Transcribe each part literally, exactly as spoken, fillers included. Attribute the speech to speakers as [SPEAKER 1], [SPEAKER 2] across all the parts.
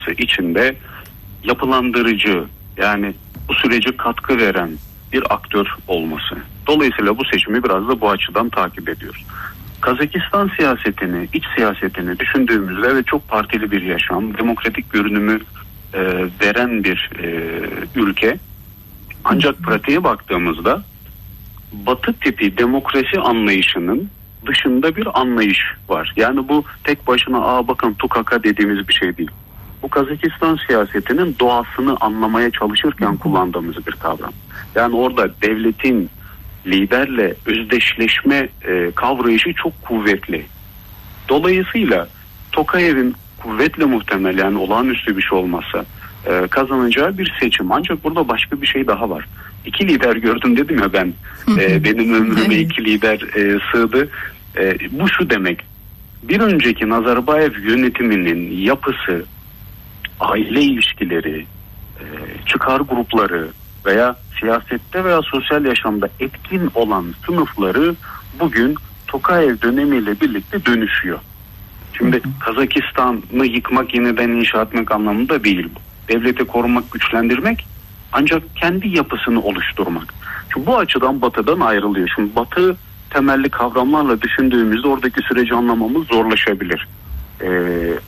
[SPEAKER 1] içinde yapılandırıcı, yani bu sürece katkı veren bir aktör olması. Dolayısıyla bu seçimi biraz da bu açıdan takip ediyoruz. Kazakistan siyasetini, iç siyasetini düşündüğümüzde evet çok partili bir yaşam, demokratik görünümü e, veren bir e, ülke. Ancak pratiğe baktığımızda Batı tipi demokrasi anlayışının dışında bir anlayış var. Yani bu tek başına aa bakın tukaka dediğimiz bir şey değil. Bu Kazakistan siyasetinin doğasını anlamaya çalışırken kullandığımız bir kavram. Yani orada devletin liderle özdeşleşme e, kavrayışı çok kuvvetli. Dolayısıyla Tokayev'in kuvvetle muhtemel, yani olağanüstü bir şey olmazsa e, kazanacağı bir seçim. Ancak burada başka bir şey daha var. İki lider gördüm dedim ya ben. E, benim ömrüme iki lider e, sığdı. E, bu şu demek. Bir önceki Nazarbayev yönetiminin yapısı, aile ilişkileri, e, çıkar grupları veya siyasette veya sosyal yaşamda etkin olan sınıfları bugün Tokayev dönemiyle birlikte dönüşüyor. Şimdi Kazakistan'ı yıkmak, yeniden inşa etmek anlamında değil bu. Devleti korumak, güçlendirmek, ancak kendi yapısını oluşturmak. Çünkü bu açıdan Batı'dan ayrılıyor. Şimdi Batı temelli kavramlarla düşündüğümüzde oradaki süreci anlamamız zorlaşabilir. Ee,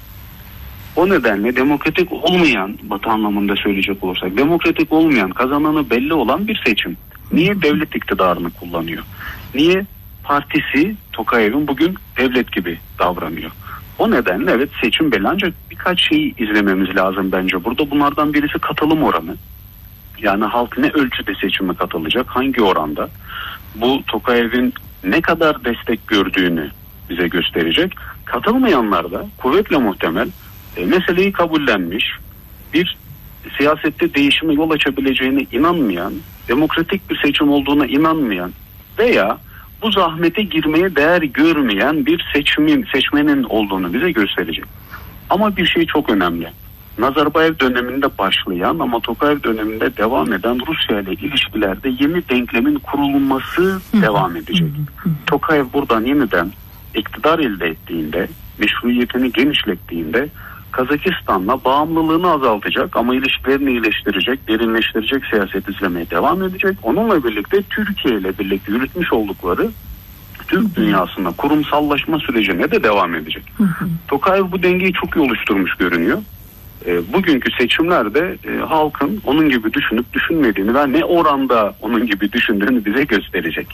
[SPEAKER 1] o nedenle demokratik olmayan, Batı anlamında söyleyecek olursak, demokratik olmayan, kazananı belli olan bir seçim. Niye devlet iktidarını kullanıyor? Niye partisi Tokayev'in bugün devlet gibi davranıyor? O nedenle evet seçim belli, ancak birkaç şeyi izlememiz lazım bence burada. Bunlardan birisi katılım oranı. Yani halk ne ölçüde seçime katılacak, hangi oranda? Bu Tokayev'in ne kadar destek gördüğünü bize gösterecek. Katılmayanlar da kuvvetle muhtemel e, meseleyi kabullenmiş, bir siyasette değişime yol açabileceğine inanmayan, demokratik bir seçim olduğuna inanmayan veya bu zahmete girmeye değer görmeyen bir seçimin, seçmenin olduğunu bize gösterecek. Ama bir şey çok önemli. Nazarbayev döneminde başlayan ama Tokayev döneminde devam eden Rusya ile ilişkilerde yeni denklemin kurulması devam edecek. Tokayev buradan yeniden iktidar elde ettiğinde, meşruiyetini genişlettiğinde Kazakistan'la bağımlılığını azaltacak ama ilişkilerini iyileştirecek, derinleştirecek siyaset izlemeye devam edecek. Onunla birlikte Türkiye ile birlikte yürütmüş oldukları Türk dünyasında kurumsallaşma sürecine de devam edecek. Tokayev bu dengeyi çok iyi oluşturmuş görünüyor. E, bugünkü seçimlerde e, halkın onun gibi düşünüp düşünmediğini ve ne oranda onun gibi düşündüğünü bize gösterecek.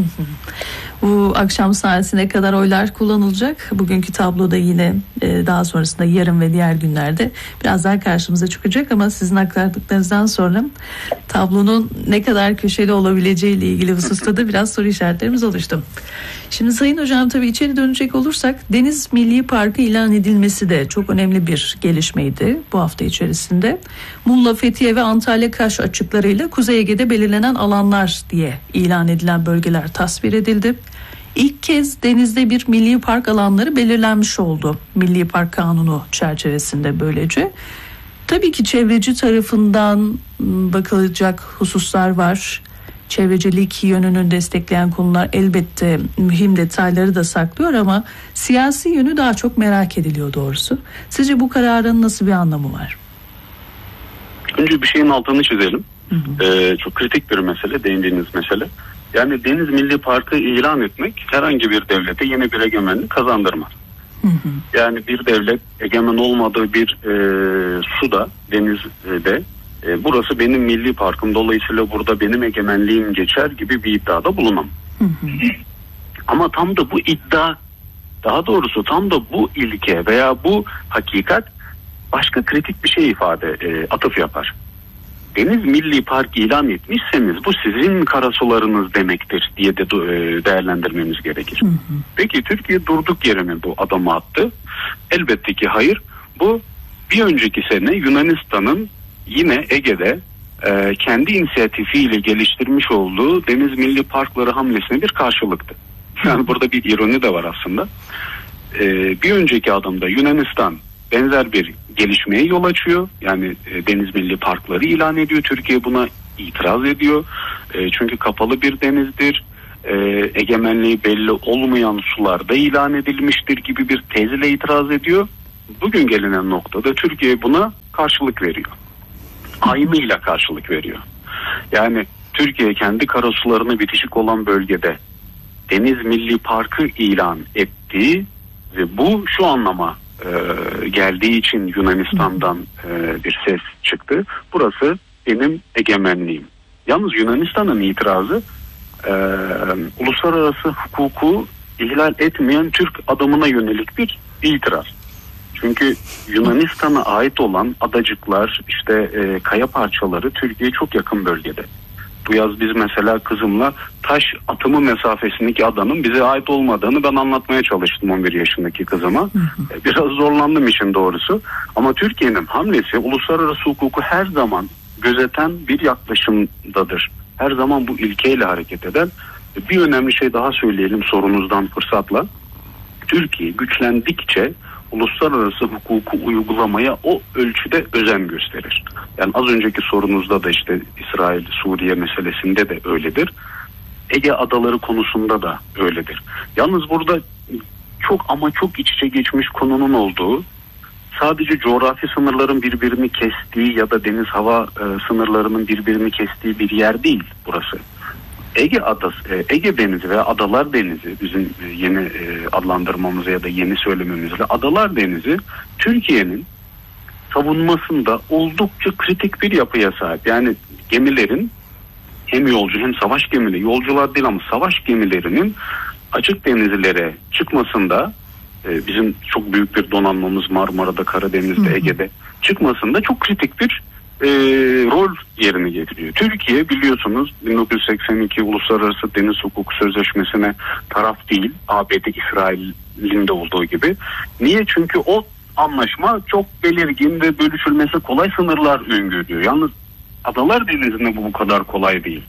[SPEAKER 2] Bu akşam saatine kadar oylar kullanılacak. Bugünkü tabloda yine e, daha sonrasında yarın ve diğer günlerde biraz daha karşımıza çıkacak ama sizin aktardıklarınızdan sonra tablonun ne kadar köşeli olabileceği ile ilgili hususta da biraz soru işaretlerimiz oluştu. Şimdi Sayın Hocam, tabii içeri dönecek olursak Deniz Milli Parkı ilan edilmesi de çok önemli bir gelişmeydi bu hafta içerisinde. Muğla, Fethiye ve Antalya Kaş açıklarıyla Kuzey Ege'de belirlenen alanlar diye ilan edilen bölgeler tasvir edildi. İlk kez denizde bir milli park alanları belirlenmiş oldu Milli Park Kanunu çerçevesinde böylece. Tabii ki çevreci tarafından bakılacak hususlar var. Çevrecilik yönünü destekleyen konular elbette mühim detayları da saklıyor ama siyasi yönü daha çok merak ediliyor doğrusu. Sizce bu kararın nasıl bir anlamı var?
[SPEAKER 1] Önce bir şeyin altını çizelim. Hı hı. Ee, çok kritik bir mesele, değindiğiniz mesele. Yani Deniz Milli Parkı ilan etmek herhangi bir devlete yeni bir egemenlik kazandırmaz. Hı hı. Yani bir devlet egemen olmadığı bir e, suda, denizde e, burası benim milli parkım, dolayısıyla burada benim egemenliğim geçer gibi bir iddiada bulunamam. Hı hı. Ama tam da bu iddia, daha doğrusu tam da bu ilke veya bu hakikat başka kritik bir şey ifade, e, atıf yapar. Deniz Milli Park ilan etmişseniz bu sizin karasularınız demektir diye de değerlendirmemiz gerekir. Hı hı. Peki Türkiye durduk yere mi bu adımı attı? Elbette ki hayır. Bu bir önceki sene Yunanistan'ın yine Ege'de e, kendi inisiyatifiyle geliştirmiş olduğu Deniz Milli Parkları hamlesine bir karşılıktı. Yani burada bir ironi de var aslında. E, bir önceki adımda Yunanistan benzer bir gelişmeye yol açıyor. Yani e, Deniz Milli Parkları ilan ediyor. Türkiye buna itiraz ediyor. E, çünkü kapalı bir denizdir. E, egemenliği belli olmayan sularda ilan edilmiştir gibi bir tezle itiraz ediyor. bugün gelinen noktada Türkiye buna karşılık veriyor. Aynıyla karşılık veriyor. Yani Türkiye kendi karasularına bitişik olan bölgede Deniz Milli Parkı ilan ettiği ve bu şu anlama e, geldiği için Yunanistan'dan e, bir ses çıktı. Burası benim egemenliğim. Yalnız Yunanistan'ın itirazı e, uluslararası hukuku ihlal etmeyen Türk adamına yönelik bir itiraz. Çünkü Yunanistan'a ait olan adacıklar, işte e, kaya parçaları Türkiye'ye çok yakın bölgede. Bu yaz biz mesela kızımla taş atımı mesafesindeki adanın bize ait olmadığını ben anlatmaya çalıştım on bir yaşındaki kızıma. Biraz zorlandım işin doğrusu. Ama Türkiye'nin hamlesi uluslararası hukuku her zaman gözeten bir yaklaşımdadır. Her zaman bu ilkeyle hareket eden. Bir önemli şey daha söyleyelim sorunuzdan fırsatla. Türkiye güçlendikçe uluslararası hukuku uygulamaya o ölçüde özen gösterir. Yani az önceki sorunuzda da işte İsrail-Suriye meselesinde de öyledir. Ege adaları konusunda da öyledir. Yalnız burada çok ama çok iç içe geçmiş konunun olduğu, sadece coğrafi sınırların birbirini kestiği ya da deniz hava e, sınırlarının birbirini kestiği bir yer değil burası. Ege adası, Ege Denizi veya Adalar Denizi bizim yeni adlandırmamızla ya da yeni söylememizle Adalar Denizi Türkiye'nin savunmasında oldukça kritik bir yapıya sahip. Yani gemilerin hem yolcu hem savaş gemileri, yolcular değil ama savaş gemilerinin açık denizlere çıkmasında bizim çok büyük bir donanmamız Marmara'da, Karadeniz'de, hı hı. Ege'de çıkmasında çok kritik bir E, rol yerini getiriyor. Türkiye biliyorsunuz bin dokuz yüz seksen iki Uluslararası Deniz Hukuku Sözleşmesi'ne taraf değil. A B D, İsrail'in de olduğu gibi. Niye? Çünkü o anlaşma çok belirgin ve bölüşülmesi kolay sınırlar öngörüyor. Yalnız Adalar Denizi'nde bu bu kadar kolay değil.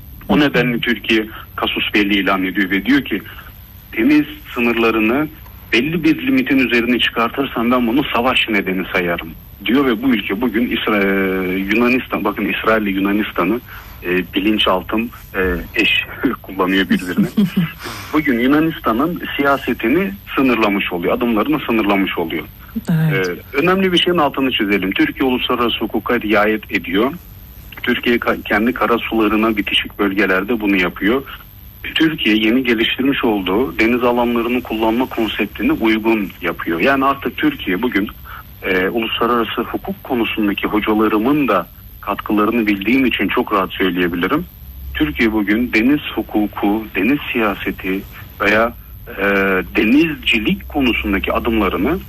[SPEAKER 1] O nedenle Türkiye kasus belli ilan ediyor ve diyor ki deniz sınırlarını belli bir limitin üzerine çıkartırsan ben bunu savaş nedeni sayarım diyor ve bu ülke bugün İsrail, Yunanistan, bakın İsrail ile Yunanistan'ı e, bilinçaltım e, eş kullanıyor birbirine. Bugün Yunanistan'ın siyasetini sınırlamış oluyor, adımlarını sınırlamış oluyor. Evet. E, önemli bir şeyin altını çizelim. Türkiye uluslararası hukuka riayet ediyor. Türkiye kendi karasularına bitişik bölgelerde bunu yapıyor. Türkiye yeni geliştirmiş olduğu deniz alanlarını kullanma konseptini uygun yapıyor. Yani artık Türkiye bugün e, uluslararası hukuk konusundaki hocalarımın da katkılarını bildiğim için çok rahat söyleyebilirim. Türkiye bugün deniz hukuku, deniz siyaseti veya e, denizcilik konusundaki adımlarını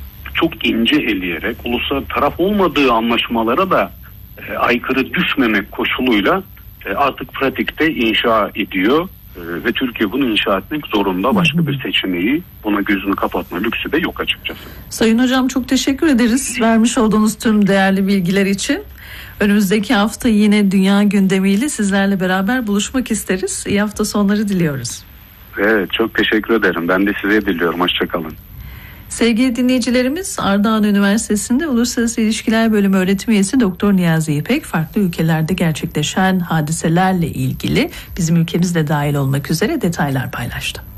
[SPEAKER 1] çok ince eleyerek uluslararası taraf olmadığı anlaşmalara da e, aykırı düşmemek koşuluyla e, artık pratikte inşa ediyor. Ve Türkiye bunu inşa etmek zorunda. Başka bir seçeneği, buna gözünü kapatma lüksü de yok açıkçası.
[SPEAKER 2] Sayın Hocam çok teşekkür ederiz vermiş olduğunuz tüm değerli bilgiler için. Önümüzdeki hafta yine dünya gündemiyle sizlerle beraber buluşmak isteriz. İyi hafta sonları diliyoruz.
[SPEAKER 1] Evet, çok teşekkür ederim. Ben de size diliyorum. Hoşçakalın.
[SPEAKER 2] Sevgili dinleyicilerimiz, Ardahan Üniversitesi'nde Uluslararası İlişkiler Bölümü öğretim üyesi Doktor Niyazi İpek farklı ülkelerde gerçekleşen hadiselerle ilgili bizim ülkemizde dahil olmak üzere detaylar paylaştı.